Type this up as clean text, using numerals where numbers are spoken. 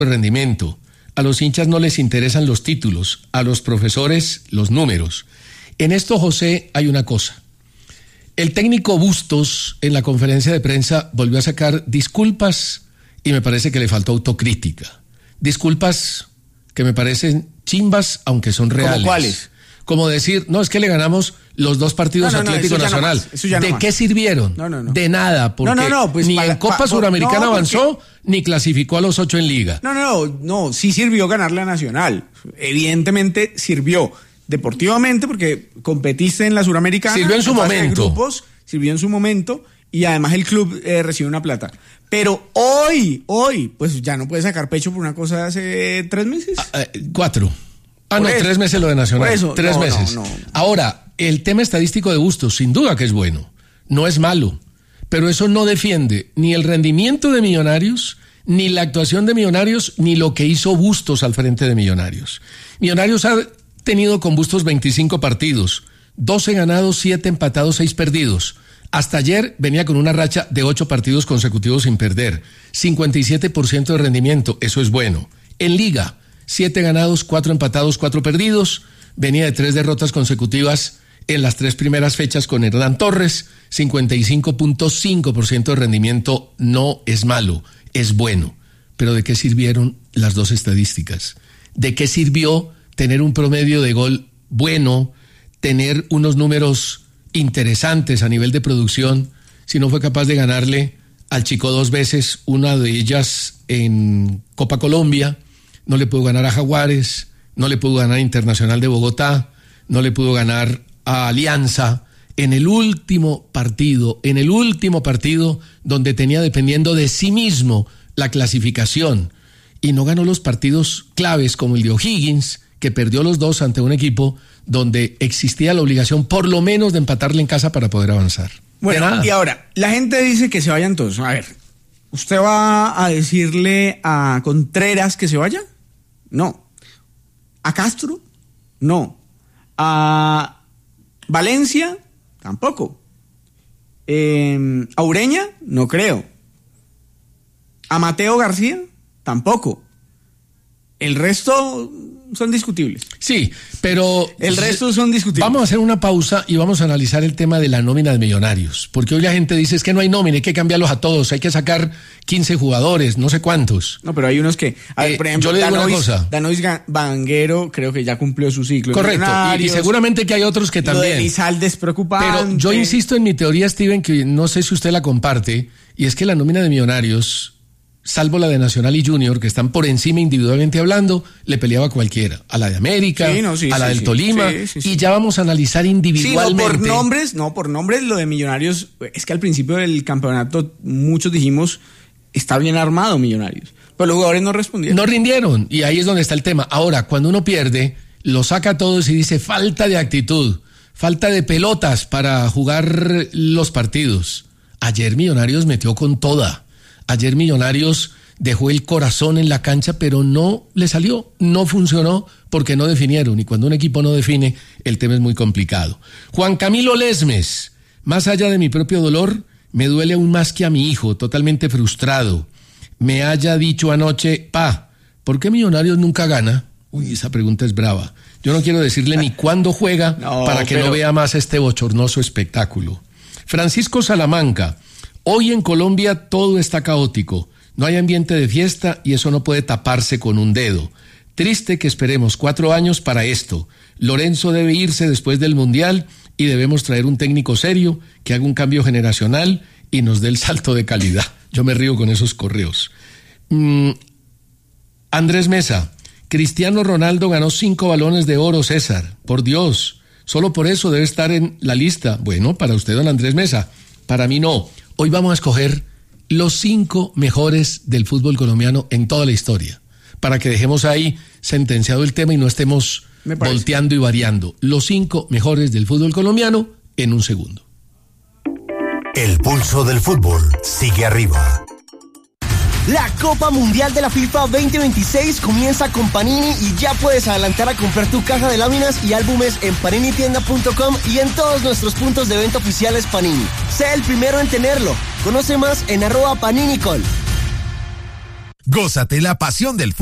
rendimiento. A los hinchas no les interesan los títulos, a los profesores los números. En esto, José, hay una cosa. El técnico Bustos en la conferencia de prensa volvió a sacar disculpas y me parece que le faltó autocrítica. Disculpas que me parecen chimbas, aunque son reales. ¿Cómo cuáles? Como decir, no, es que le ganamos los 2 partidos Atlético Nacional. ¿De qué sirvieron? No. De nada, porque pues ni en Copa Suramericana avanzó, ni clasificó a los 8 en Liga. No, sí sirvió ganarle a Nacional. Evidentemente sirvió deportivamente porque competiste en la Suramericana. Sirvió en su momento. Grupos, sirvió en su momento y además el club recibió una plata. Pero hoy, pues ya no puede sacar pecho por una cosa de hace 3 meses. 4. No, 3 meses lo de Nacional. Por eso, 3 meses. No. Ahora, el tema estadístico de Bustos, sin duda que es bueno. No es malo. Pero eso no defiende ni el rendimiento de Millonarios, ni la actuación de Millonarios, ni lo que hizo Bustos al frente de Millonarios. Millonarios ha tenido con Bustos 25 partidos, 12 ganados, 7 empatados, 6 perdidos. Hasta ayer venía con una racha de 8 partidos consecutivos sin perder. 57% de rendimiento, eso es bueno. En Liga, 7 ganados, 4 empatados, 4 perdidos. Venía de 3 derrotas consecutivas en las 3 primeras fechas con Hernán Torres. 55.5% de rendimiento no es malo, es bueno. Pero ¿de qué sirvieron las 2 estadísticas? ¿De qué sirvió tener un promedio de gol bueno, tener unos números interesantes a nivel de producción, si no fue capaz de ganarle al Chico 2 veces, una de ellas en Copa Colombia? No le pudo ganar a Jaguares, no le pudo ganar a Internacional de Bogotá, no le pudo ganar a Alianza en el último partido donde tenía dependiendo de sí mismo la clasificación, y no ganó los partidos claves como el de O'Higgins, que perdió los 2 ante un equipo donde existía la obligación por lo menos de empatarle en casa para poder avanzar. Bueno, y ahora, la gente dice que se vayan todos. A ver, ¿usted va a decirle a Contreras que se vaya? No. ¿A Castro? No. ¿A Valencia? Tampoco. ¿A Ureña? No creo. ¿A Mateo García? Tampoco. El resto son discutibles. Sí, pero el resto son discutibles. Vamos a hacer una pausa y vamos a analizar el tema de la nómina de Millonarios, porque hoy la gente dice es que no hay nómina, hay que cambiarlos a todos, hay que sacar 15 jugadores, no sé cuántos. No, pero hay unos que, a ver, por ejemplo, yo le digo una cosa. Danois Vanguero creo que ya cumplió su ciclo. Correcto, y seguramente que hay otros que también. Lo de Elizalde es preocupante. Pero yo insisto en mi teoría, Steven, que no sé si usted la comparte, y es que la nómina de Millonarios, salvo la de Nacional y Junior, que están por encima individualmente hablando, le peleaba a cualquiera, a la de América, a la del Tolima, y ya vamos a analizar individualmente. Por nombres, lo de Millonarios, es que al principio del campeonato muchos dijimos, está bien armado Millonarios, pero los jugadores no respondieron. No rindieron, y ahí es donde está el tema. Ahora, cuando uno pierde, lo saca a todos y dice, falta de actitud, falta de pelotas para jugar los partidos. Ayer Millonarios metió con toda. Ayer Millonarios dejó el corazón en la cancha, pero no le salió, no funcionó porque no definieron. Y cuando un equipo no define, el tema es muy complicado. Juan Camilo Lesmes, más allá de mi propio dolor, me duele aún más que a mi hijo, totalmente frustrado. Me haya dicho anoche, ¿por qué Millonarios nunca gana? Uy, esa pregunta es brava. Yo no quiero decirle ni cuándo juega para que no vea más este bochornoso espectáculo. Francisco Salamanca. Hoy en Colombia todo está caótico, no hay ambiente de fiesta y eso no puede taparse con un dedo. Triste que esperemos 4 años para esto. Lorenzo debe irse después del Mundial y debemos traer un técnico serio que haga un cambio generacional y nos dé el salto de calidad. Yo me río con esos correos. Andrés Mesa, Cristiano Ronaldo ganó 5 balones de oro, César. Por Dios, solo por eso debe estar en la lista. Bueno, para usted, don Andrés Mesa, para mí no. Hoy vamos a escoger los 5 mejores del fútbol colombiano en toda la historia, para que dejemos ahí sentenciado el tema y no estemos volteando y variando. Los 5 mejores del fútbol colombiano en un segundo. El pulso del fútbol sigue arriba. La Copa Mundial de la FIFA 2026 comienza con Panini y ya puedes adelantar a comprar tu caja de láminas y álbumes en paninitienda.com y en todos nuestros puntos de venta oficiales Panini. Sé el primero en tenerlo. Conoce más en @PaniniCol. Gózate la pasión del fútbol.